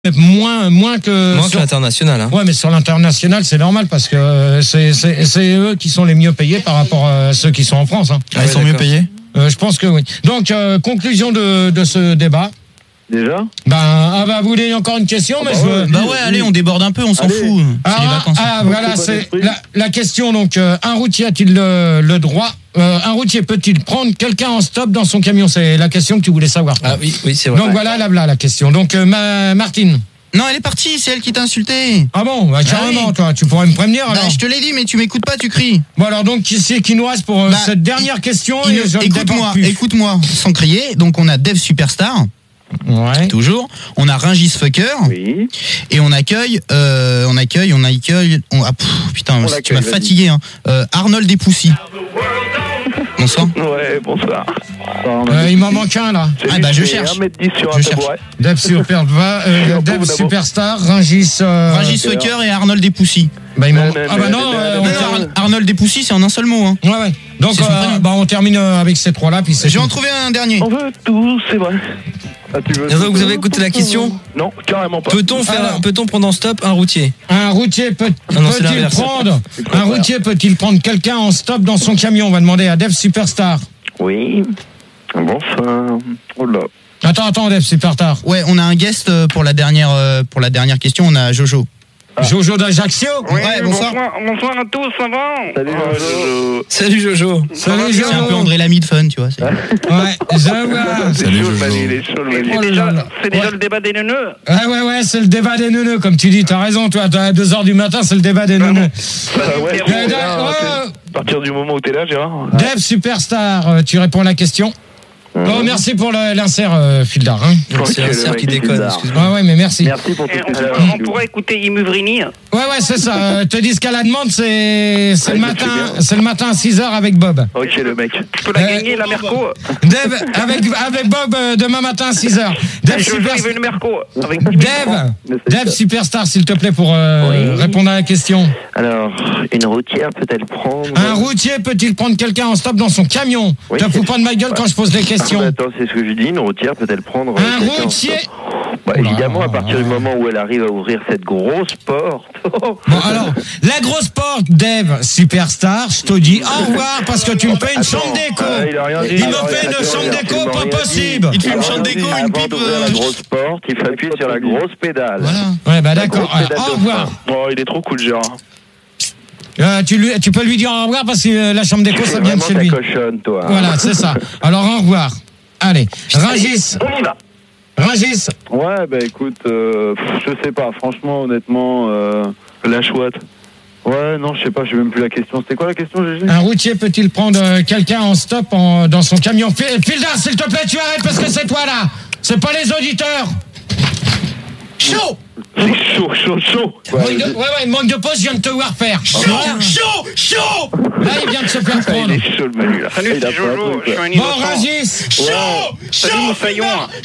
Moins que l'international. Hein. Ouais, mais sur l'international, c'est normal parce que c'est eux qui sont les mieux payés par rapport à ceux qui sont en France. Hein. Ils sont mieux payés. Je pense que oui. Donc, conclusion de ce débat. Déjà vous voulez encore une question Allez, on déborde un peu, on s'en fout. C'est les vacances. Voilà, c'est la question. Donc, un routier a-t-il le droit un routier peut-il prendre quelqu'un en stop dans son camion? C'est la question que tu voulais savoir. Ah oui, c'est vrai. Donc voilà la question. Donc, Martine. Non, elle est partie, c'est elle qui t'a insulté. Ah bon, carrément, oui. Toi, tu pourrais me prévenir alors. Je te l'ai dit, mais tu m'écoutes pas, tu cries. Bon alors donc, qui nous reste pour cette dernière question? Écoute-moi, sans crier. Donc on a Dev Superstar. Ouais. Toujours. On a Ringis Fucker. Oui. Et on accueille. Putain, tu m'as fatigué. Hein. Arnold Despoussy. Bonsoir. Ouais, bonsoir. Il m'en manque un là. Je cherche. 1m10 sur un tabouret. Dev Superstar, Ringis Fucker et Arnold Despoussy. Arnold Despoussy, c'est en un seul mot. Hein. Ouais. Donc on termine avec ces trois-là. Puis je vais en trouver un dernier. On veut tout, c'est vrai. Vous avez écouté la question? Non, carrément pas. Peut-on prendre en stop un routier? Un routier peut-il prendre quelqu'un en stop dans son camion? On va demander à Dev Superstar. Oui. Bonsoir. Oh là. Attends, Dev Superstar. Ouais, on a un guest pour la dernière question. On a Jojo. Jojo d'Ajaccio. Ouais, bonsoir. Bonsoir à tous, ça va? Salut Jojo. C'est un peu André Lamy de fun, tu vois. Ouais, je vois. Salut Jojo. C'est déjà le débat des neuneux. Ouais, c'est le débat des neuneux, comme tu dis. T'as raison, toi, à 2h du matin, c'est le débat des neuneux. À partir du moment où t'es là, Gérard. Dev Superstar, tu réponds à la question. Bon, merci pour l'insert, Fildar. Hein. C'est l'insert qui déconne, excuse-moi. Ouais, mais merci. Merci pour tout ce que on pourrait écouter Imuvrini. Ouais, c'est ça. Te dis qu'à la demande, c'est le matin à 6h avec Bob. Ok, le mec. Je peux la gagner, la Merco. Dev, avec Bob, demain matin à 6h. Dev Superstar, s'il te plaît, pour répondre à la question. Alors, une routière peut-elle prendre... Un routier peut-il prendre quelqu'un en stop dans son camion? Te fous pas de ma gueule quand je pose des questions. Attends, c'est ce que je dis. Une routière peut-elle prendre un routier? Évidemment, à partir du moment où elle arrive à ouvrir cette grosse porte. Bon, alors, la grosse porte, Dev Superstar, je te dis au revoir parce que tu me fais une chambre d'écho. Il me fait une chambre d'écho, pas possible. Il te fait une chambre d'écho, une pipe. La grosse porte, il faut appuyer sur la grosse pédale. Voilà. Ouais, d'accord. Au revoir. Oh, il est trop cool, Gérard. Tu peux lui dire au revoir parce que la chambre d'écho, ça vient de chez lui. Cochonne, toi. Voilà, c'est ça. Alors, au revoir. Allez, Ringis. On y va. Ringis. Ouais, écoute, je sais pas, franchement, honnêtement, la chouette. Ouais, non, je sais pas, j'ai même plus la question. C'était quoi la question, Gégé? Un routier peut-il prendre quelqu'un en stop dans son camion? Fildar, s'il te plaît, tu arrêtes parce que c'est toi là. C'est pas les auditeurs. Chaud. C'est chaud. Manque de pause, je viens de te voir faire. Chaud. Là, il vient de se faire prendre. Il est chaud, le Manu, là. Salut, c'est Jojo, je suis un innocent. Bon, Ringis. Salut, Moussaillon.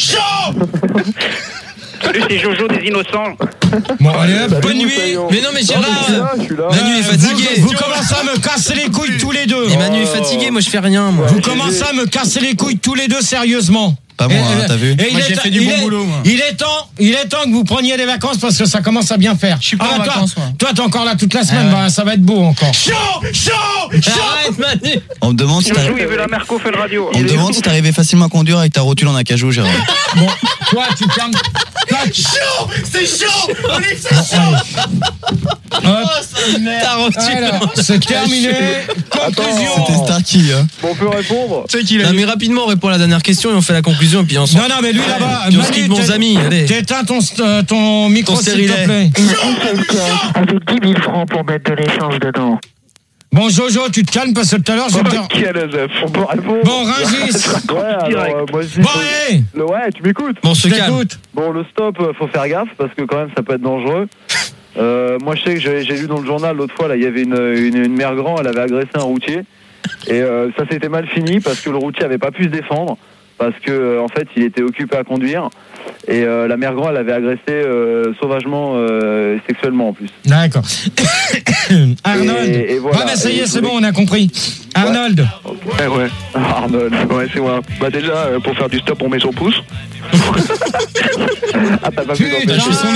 Salut, c'est Jojo des Innocents. Bon, allez, bonne nuit. Mais non, mais Gérard, Manu est fatigué. Vous commencez à me casser les couilles tous les deux. Et Manu est fatigué, moi je fais rien, moi. Vous commencez à me casser les couilles tous les deux, sérieusement. Pas moi, t'as vu? Moi, j'ai fait du bon boulot, moi. Il est temps que vous preniez des vacances parce que ça commence à bien faire. Je suis pas en vacances, moi. Toi, t'es encore là toute la semaine, ça va être beau encore. Chaud. Arrête, Manu. On me demande si Jojo, il veut la Merco, fait le radio. On me demande si t'arrivais facilement à conduire avec ta rotule en acajou, Gérard. Bon, toi, tu fermes. Chaud. On est chaud. Ta rotule. C'est terminé. Conclusion. C'était Starkey, hein. Bon, on peut répondre? Non, mais rapidement, on répond à la dernière question et on fait la conclusion et puis ensemble. Non, mais lui là-bas. Puis on se quitte, bons amis. Allez. T'éteins ton micro, s'il te plaît. Avec 10 000 francs pour mettre de l'échange dedans. Bon, Jojo, tu te calmes parce que tout à l'heure, je vais te... Bon, Ringis. Moi aussi. Bon, allez. Ouais, tu m'écoutes? Bon, se calme. Bon, le stop, faut faire gaffe parce que quand même, ça peut être dangereux. Moi, je sais que j'ai lu dans le journal l'autre fois, là, il y avait une mère grand, elle avait agressé un routier. Et ça s'était mal fini parce que le routier avait pas pu se défendre. parce que en fait il était occupé à conduire et la mère grand l'avait agressé sauvagement sexuellement en plus. D'accord. Arnold. Et voilà. Ouais, bah ça y est, c'est bon, on a compris. Arnold. Ouais. Arnold. Ouais, c'est moi. Bah déjà, pour faire du stop, on met son pouce. Ah, t'as pas pu Putain. t'empêcher.